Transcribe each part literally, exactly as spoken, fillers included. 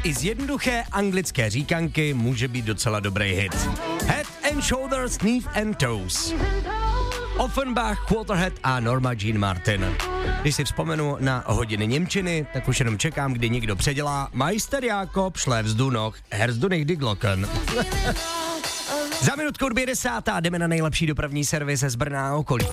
i z jednoduché anglické říkanky může být docela dobrý hit. Head and Shoulders, Knees and Toes. Offenbach, Quarterhead a Norma Jean Martin. Když si vzpomenu na hodiny němčiny, tak už jenom čekám, kdy někdo předělá Meister Jakob schläfst du noch, hörst du nicht die Glocken. Za minutku dvě desátá jdeme na nejlepší dopravní servis z Brna a okolí.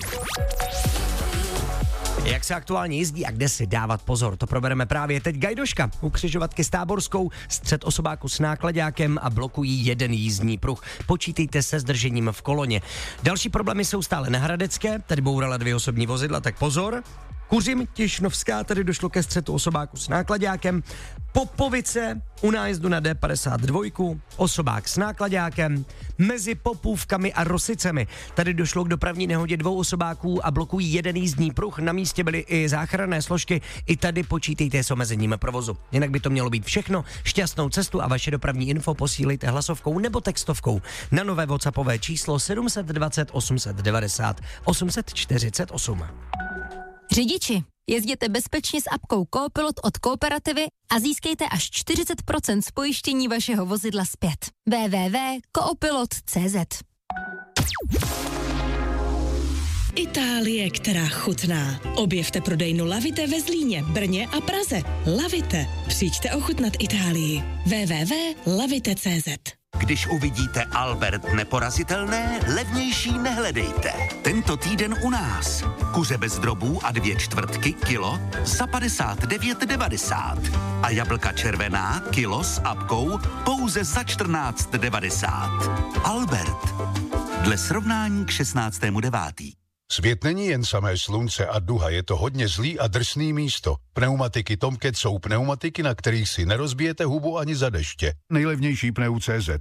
Jak se aktuálně jezdí a kde si dávat pozor, to probereme právě teď. Gajdoška u křižovatky s Táborskou, střet osobáku s náklaďákem a blokují jeden jízdní pruh. Počítejte se zdržením v koloně. Další problémy jsou stále na Hradecké, tady bourala dvě osobní vozidla, tak pozor. Kuřim, Tišnovská, tady došlo ke střetu osobáku s náklaďákem. Popovice u nájezdu na D padesát dva, osobák s náklaďákem. Mezi Popůvkami a Rosicemi tady došlo k dopravní nehodě dvou osobáků a blokují jeden jízdní pruh. Na místě byly i záchranné složky. I tady počítejte s omezením provozu. Jinak by to mělo být všechno. Šťastnou cestu a vaše dopravní info posílejte hlasovkou nebo textovkou na nové WhatsAppové číslo sedm dva nula osm devadesát osm čtyřicet osm. Řidiči, jezděte bezpečně s apkou Coopilot od Kooperativy a získejte až čtyřicet procent z pojištění vašeho vozidla zpět. w w w tečka coopilot tečka c z. Itálie, která chutná. Objevte prodejnu Lavite ve Zlíně, Brně a Praze. Lavite. Přijďte ochutnat Itálii. w w w tečka lavite tečka c z. Když uvidíte Albert neporazitelné, levnější nehledejte. Tento týden u nás. Kuře bez drobů a dvě čtvrtky kilo za padesát devět devadesát. A jablka červená kilo s apkou pouze za čtrnáct devadesát. Albert. Dle srovnání k šestnáctému devátý. Svět není jen samé slunce a duha, je to hodně zlý a drsný místo. Pneumatiky Tomcat jsou pneumatiky, na kterých si nerozbijete hubu ani za deště. Nejlevnější pneu tečka cé zet.